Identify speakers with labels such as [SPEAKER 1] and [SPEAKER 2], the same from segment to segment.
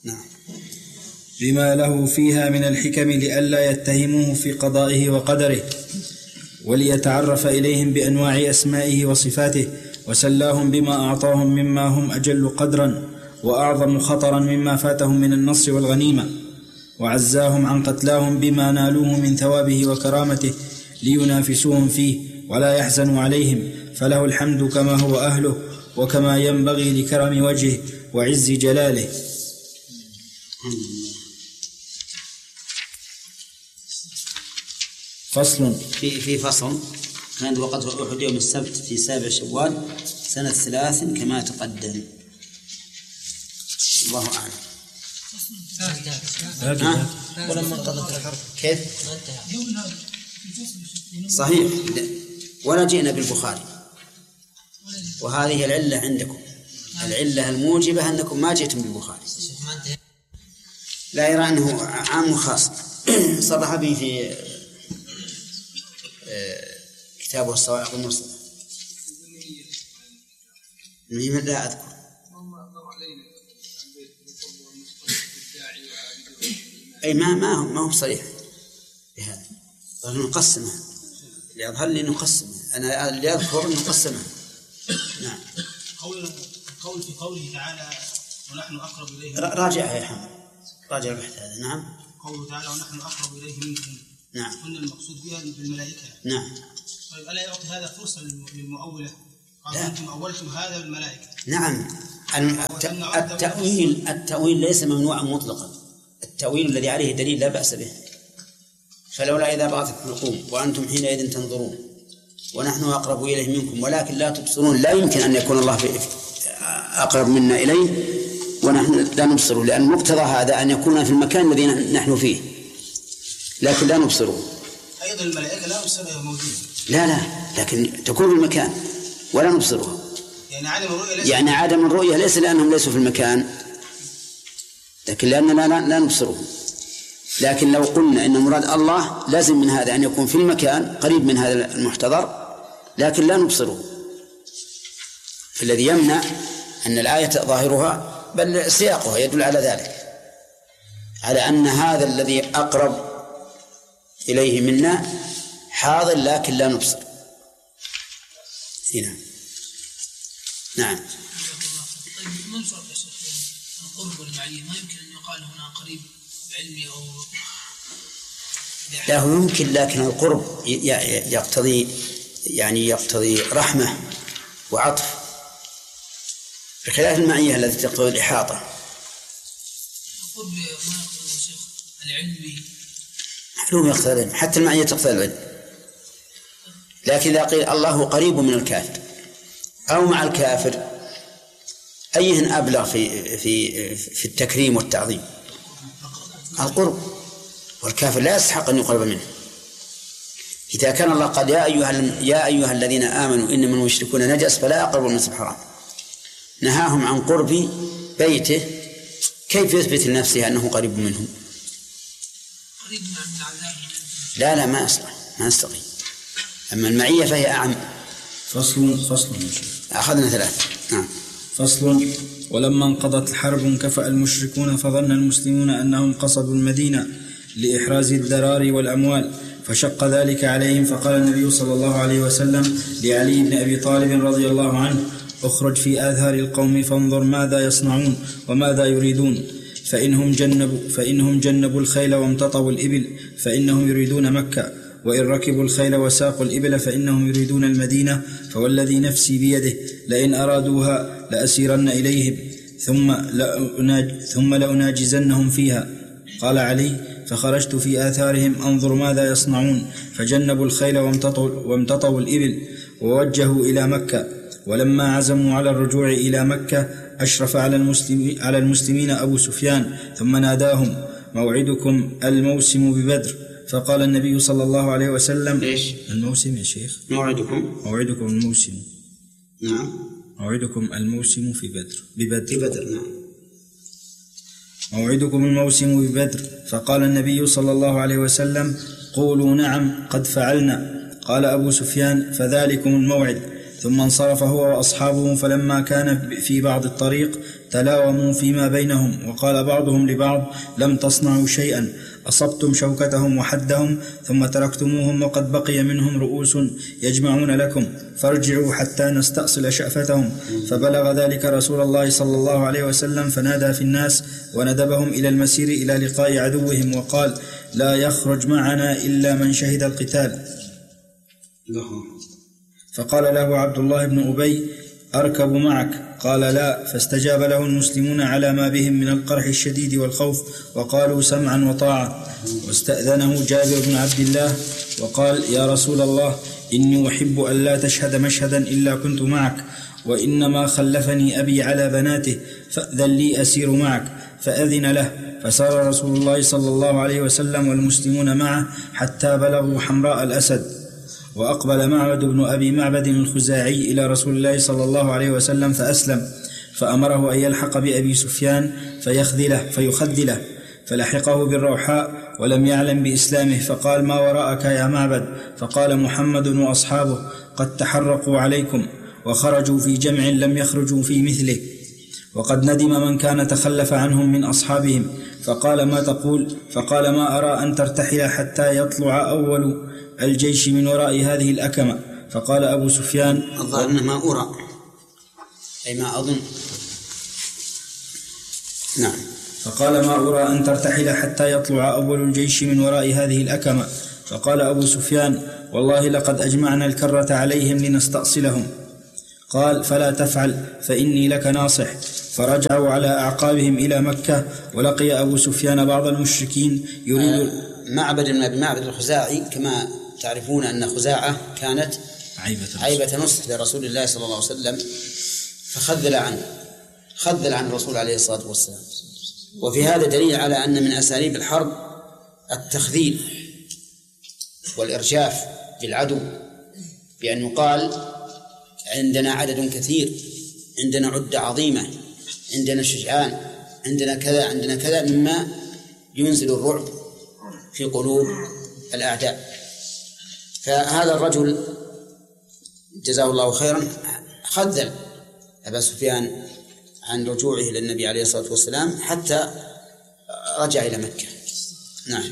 [SPEAKER 1] نعم.
[SPEAKER 2] بما له فيها من الحكم لئلا يتهموه في قضائه وقدره، وليتعرف إليهم بأنواع أسمائه وصفاته، وسلاهم بما أعطاهم مما هم أجل قدرا وأعظم خطرا مما فاتهم من النصر والغنيمة، وعزاهم عن قتلاهم بما نالوه من ثوابه وكرامته لينافسوهم فيه ولا يحزنوا عليهم، فله الحمد كما هو أهله وكما ينبغي لكرم وجهه وعز جلاله. فصل.
[SPEAKER 1] في فصل. كان وقت أحد يوم السبت في 7 شوال سنة 3 كما تقدم. الله أعلم.
[SPEAKER 3] ولما انقضت الحرب
[SPEAKER 1] كيف؟ صحيح، ولا جئنا بالبخاري، وهذه العلة عندكم، العلة الموجبة أنكم ما جئتم بالبخاري. لا يرى أنه عام وخاص. صرح به في كتابه الصواعق المرسلة. لا أذكر. أي ما هو صريح بهذا. نقسمه اللي يظهر لي نقسمه، أنا اللي أذكر نقسمه. نعم.
[SPEAKER 4] قول في قوله تعالى ونحن أقرب إليه.
[SPEAKER 1] راجعها يا حمد، راجع البحث هذا. نعم.
[SPEAKER 4] قوله تعالى ونحن أقرب إليه منكم.
[SPEAKER 1] نعم.
[SPEAKER 4] قلنا المقصود بها بالملائكة.
[SPEAKER 1] نعم.
[SPEAKER 4] طيب ألا يعطي هذا فرصة للمؤولة؟ قال أنتم أولتم هذا بالملائكة.
[SPEAKER 1] نعم. التأويل ليس ممنوعا مطلقا، التأويل الذي عليه دليل لا بأس به. فلولا إذا بغت الحلقوم وأنتم حينئذ تنظرون ونحن أقرب إليه منكم ولكن لا تبصرون، لا يمكن أن يكون الله أقرب منا إليه ونحن لا نبصره، لأن مقتضى هذا أن يكون في المكان الذي نحن فيه لكن لا نبصره.
[SPEAKER 4] أيضا الملائكة لا نبصرها موجودة.
[SPEAKER 1] لا لكن تكون في المكان ولا نبصرها. يعني عدم الرؤية ليس لأنهم ليسوا في المكان، لكن لأننا لا نبصره. لكن لو قلنا إن مراد الله لازم من هذا أن يكون في المكان قريب من هذا المحتضر لكن لا نبصره، الذي يمنع أن الآية ظاهرها بل سياقها يدل على ذلك، على أن هذا الذي أقرب إليه منا حاضر لكن لا نبصر. هنا. نعم.
[SPEAKER 3] طيب ما الفرق يا شيخ بين القرب والمعية؟ ما يمكن أن يقال هنا قريب بعلمي أو
[SPEAKER 1] لا، هو يمكن، لكن القرب يقتضي رحمة وعطف بخلاف المعية التي تقتضي الإحاطة.
[SPEAKER 3] القرب ما يقتضي يا شيخ العلم به؟
[SPEAKER 1] معلوم يقتضي العلم، حتى المعية تقتضي العلم. لكن إذا قيل الله قريب من الكافر أو مع الكافر أيهن أبلغ في التكريم والتعظيم؟ القرب، والكافر لا يستحق أن يقرب منه. إذا كان الله قال يا أيها الذين آمنوا إنما المشركون نجس فلا يقربوا المسجد الحرام، نهاهم عن قرب بيته، كيف يثبت لنفسه أنه قريب منهم؟
[SPEAKER 3] قريب من العذاب.
[SPEAKER 1] لا ما أصلح، ما نستطيع. أما المعية فهي أعم.
[SPEAKER 2] فصل
[SPEAKER 1] أخذنا 3. نعم.
[SPEAKER 2] فصل. ولما انقضت الحرب انكفأ المشركون فظن المسلمون أنهم قصدوا المدينة لإحراز الذرار والأموال، فشق ذلك عليهم، فقال النبي صلى الله عليه وسلم لعلي بن أبي طالب رضي الله عنه: اخرج في آثار القوم فانظر ماذا يصنعون وماذا يريدون، فإنهم جنبوا الخيل وامتطوا الإبل فإنهم يريدون مكة، وإن ركبوا الخيل وساقوا الإبل فإنهم يريدون المدينة، فوالذي نفسي بيده لئن أرادوها لأسيرن إليهم ثم لأناجزنهم فيها. قال علي: فخرجت في آثارهم أنظر ماذا يصنعون، فجنبوا الخيل وامتطوا الإبل ووجهوا إلى مكة. ولما عزموا على الرجوع إلى مكة أشرف على المسلمين أبو سفيان ثم ناداهم: موعدكم الموسم ببدر. فقال النبي صلى الله عليه وسلم:
[SPEAKER 1] إيش
[SPEAKER 2] الموسم يا شيخ؟
[SPEAKER 1] موعدكم
[SPEAKER 2] الموسم.
[SPEAKER 1] نعم.
[SPEAKER 2] موعدكم الموسم ببدر.
[SPEAKER 1] نعم.
[SPEAKER 2] موعدكم الموسم ببدر. فقال النبي صلى الله عليه وسلم: قولوا نعم قد فعلنا. قال أبو سفيان: فذلكم الموعد. ثم انصرف هو وأصحابه، فلما كان في بعض الطريق تلاوموا فيما بينهم، وقال بعضهم لبعض: لم تصنعوا شيئا، أصبتم شوكتهم وحدهم ثم تركتموهم، وقد بقي منهم رؤوس يجمعون لكم، فارجعوا حتى نستأصل شأفتهم. فبلغ ذلك رسول الله صلى الله عليه وسلم، فنادى في الناس وندبهم إلى المسير إلى لقاء عدوهم، وقال: لا يخرج معنا إلا من شهد القتال. فقال له عبد الله بن أبي: أركب معك؟ قال: لا. فاستجاب له المسلمون على ما بهم من القرح الشديد والخوف، وقالوا: سمعا وطاعة. واستأذنه جابر بن عبد الله وقال: يا رسول الله، إني أحب أن لا تشهد مشهدا إلا كنت معك، وإنما خلفني أبي على بناته، فأذن لي أسير معك. فأذن له، فسار رسول الله صلى الله عليه وسلم والمسلمون معه حتى بلغوا حمراء الأسد. وأقبل معبد بن أبي معبد الخزاعي إلى رسول الله صلى الله عليه وسلم فأسلم، فأمره أن يلحق بأبي سفيان فيخذله، فلحقه بالروحاء ولم يعلم بإسلامه، فقال: ما وراءك يا معبد؟ فقال: محمد وأصحابه قد تحرقوا عليكم وخرجوا في جمع لم يخرجوا في مثله، وقد ندم من كان تخلف عنهم من أصحابهم. فقال: ما تقول؟ فقال: ما أرى أن ترتحل حتى يطلع أول الجيش من وراء هذه الأكمة. فقال أبو سفيان:
[SPEAKER 1] الظاهر ما أرى، أي ما أظن. نعم.
[SPEAKER 2] فقال: ما أرى أن ترتحل حتى يطلع أول الجيش من وراء هذه الأكمة. فقال أبو سفيان: والله لقد أجمعنا الكرة عليهم لنستأصلهم. قال: فلا تفعل، فإني لك ناصح. فرجعوا على أعقابهم إلى مكة، ولقي أبو سفيان بعض المشركين يريد
[SPEAKER 1] معبد بن أبي معبد الخزاعي، كما تعرفون أن خزاعة كانت عيبة نصح لرسول الله صلى الله عليه وسلم، فخذل عن الرسول عليه الصلاة والسلام. وفي هذا دليل على أن من أساليب الحرب التخذيل والإرجاف بالعدو، بأن يقال: عندنا عدد كثير، عندنا عدة عظيمة، عندنا شجعان، عندنا كذا، عندنا كذا، مما ينزل الرعب في قلوب الأعداء. فهذا الرجل جزاه الله خيرا خذل أبا سفيان عن رجوعه إلى النبي عليه الصلاة والسلام حتى رجع إلى مكة. نعم.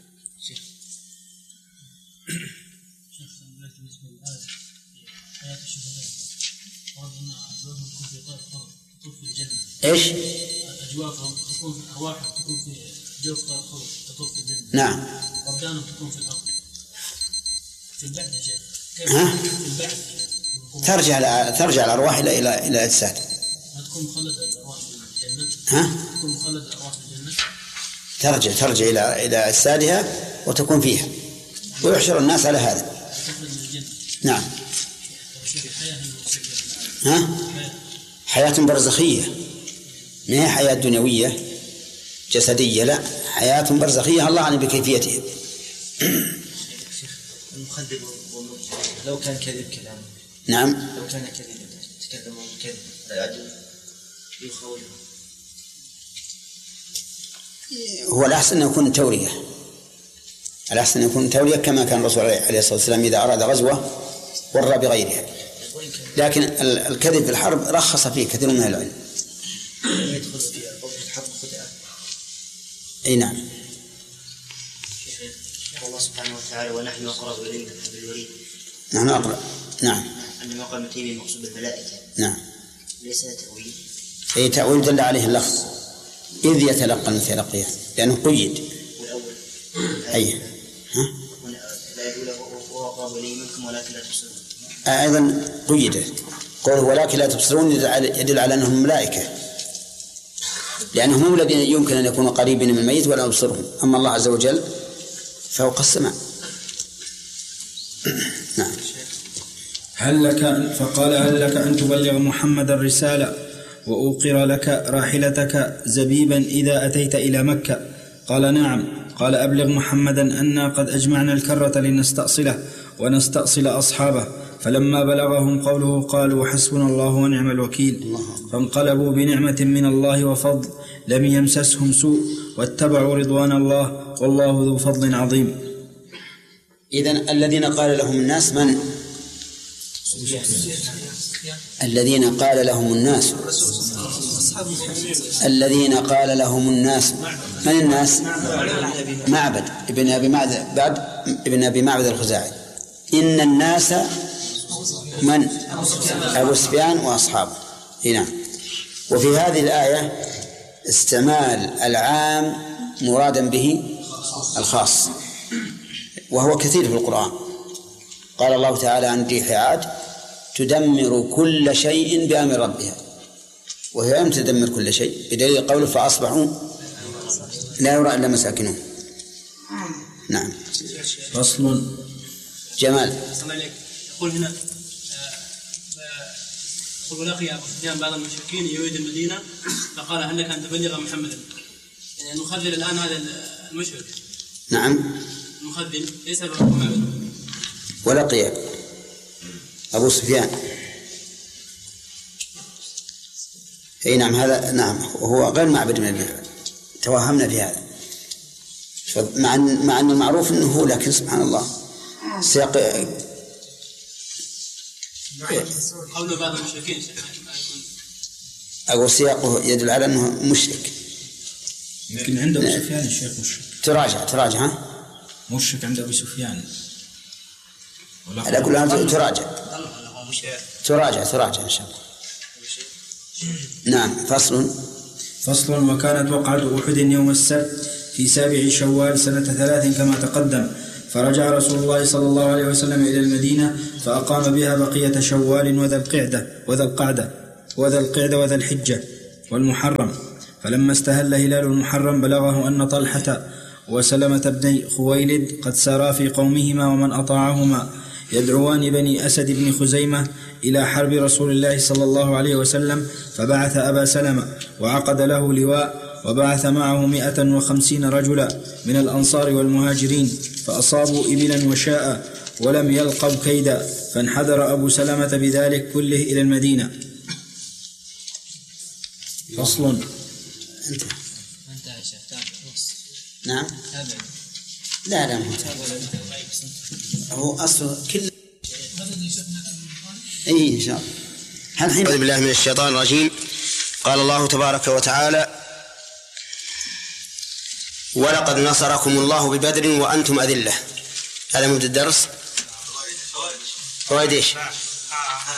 [SPEAKER 1] إيش؟
[SPEAKER 3] أجوافهم تكون في أرواحهم، تكون في جوف الخلق، تكون في الجنة.
[SPEAKER 1] نعم.
[SPEAKER 3] وأبدانهم تكون في الأرض. في البعث يا شيخ. كيف في البعث؟
[SPEAKER 1] ترجع الأرواح إلى أجساد.
[SPEAKER 3] ما تكون مخلدة الأرواح في الجنة؟ تكون مخلدة الأرواح في الجنة؟
[SPEAKER 1] ترجع إلى أجسادها وتكون فيها، ويحشر الناس على هذا. نعم. حياة برزخية، ما هي حياة دنيوية جسدية، لا، حياة برزخية الله أعلم بكيفيتها.
[SPEAKER 5] المخدر لو كان كذب كلامه.
[SPEAKER 1] نعم.
[SPEAKER 5] لو كان كذبا تكلم كذب العدو يخوله.
[SPEAKER 1] هو الأحسن أن يكون تورية، الأحسن أن يكون تورية، كما كان الرسول عليه الصلاة والسلام إذا أراد غزوة ورى بغيرها. لكن الكذب في الحرب رخص فيه كثير من العلم.
[SPEAKER 5] يدخل في الحرب خدعة.
[SPEAKER 1] أي نعم.
[SPEAKER 5] الله سبحانه وتعالى: ونحن أقرب إليك من الوريد.
[SPEAKER 1] نحن أقرب. نعم.
[SPEAKER 5] عندما قال متيم المقصود بالملائكة.
[SPEAKER 1] نعم.
[SPEAKER 5] ليس تأويل.
[SPEAKER 1] أي تأويل دل عليه اللفظ، إذ يتلقى المتلقيان، لأنه قيد.
[SPEAKER 5] والأول.
[SPEAKER 1] أي.
[SPEAKER 5] لا يقول وهو أقرب إلي منكم ولكن لا تبصرون.
[SPEAKER 1] أيضا قيد قوله ولكن لا تبصرون يدل على أنهم ملائكة، لأنهم هم الذين يمكن أن يكونوا قريبين من الميت ولا يبصرهم، أما الله عز وجل فوق السماء. نعم.
[SPEAKER 2] فقال: هل لك أن تبلغ محمد الرسالة وأوقر لك راحلتك زبيبا إذا أتيت إلى مكة؟ قال: نعم. قال: أبلغ محمدا أنا قد أجمعنا الكرة لنستأصله ونستأصل أصحابه. فلما بلغهم قوله قالوا: حسبنا الله ونعم الوكيل. فانقلبوا بنعمة من الله وفضل لم يمسسهم سوء واتبعوا رضوان الله والله ذو فضل عظيم.
[SPEAKER 1] إذن الذين قال لهم الناس من؟ الذين قال لهم الناس. الذين قال لهم الناس، من الناس؟ معبد ابن أبي معبد الخزاعي. إن الناس من؟ أبو سفيان وأصحابه. هنا وفي هذه الآية استعمال العام مرادا به الخاص، وهو كثير في القرآن. قال الله تعالى عن ريح عاد تدمر كل شيء بأمر ربها، وهي لم تدمر كل شيء، بدليل قوله فأصبحوا لا يرى إلا مساكنهم. نعم.
[SPEAKER 2] فصل.
[SPEAKER 1] جمال.
[SPEAKER 6] يقول هنا ولقي أبو سفيان بعض المشركين يريد المدينة فقال هل لك أن تبلغ محمدا؟ يعني المخذل الآن هذا المشرك.
[SPEAKER 1] نعم.
[SPEAKER 6] المخذل ليس بمعبد.
[SPEAKER 1] ولقي أبو سفيان. أي نعم، هذا نعم وهو غير معبد من المعبد، توهمنا في هذا. مع أن المعروف أنه، لكن سبحان الله سياق
[SPEAKER 6] قول بعض المشركين
[SPEAKER 1] أو سياقه يدل على أنه مشرك.
[SPEAKER 2] يمكن عند أبو سفيان الشيخ مشرك.
[SPEAKER 1] تراجع
[SPEAKER 2] مشرك عند أبو سفيان.
[SPEAKER 1] على كل حال تراجع إن شاء الله. نعم.
[SPEAKER 2] فصل. وكانت وقعة أحد يوم السبت في 7 شوال سنة 3 كما تقدم، فرجع رسول الله صلى الله عليه وسلم إلى المدينة فأقام بها بقية شوال وذا القعدة وذا الحجة والمحرم. فلما استهل هلال المحرم بلغه أن طلحة وسلمة بن خويلد قد سارا في قومهما ومن أطاعهما يدعوان بني أسد بن خزيمة إلى حرب رسول الله صلى الله عليه وسلم، فبعث أبا سلمة وعقد له لواء وبعث معه 150 رجلا من الأنصار والمهاجرين، فأصابوا إبلا وشاء ولم يلقوا كيدا، فانحدر أبو سلمة بذلك كله إلى المدينة. فصل.
[SPEAKER 1] نعم. لا هو أصل كل إن شاء الله.
[SPEAKER 7] أعوذ بالله من الشيطان الرجيم. قال الله تبارك وتعالى: ولقد نصركم الله ببدر وأنتم أذلة. هذا مبدأ الدرس. فوائد إيش؟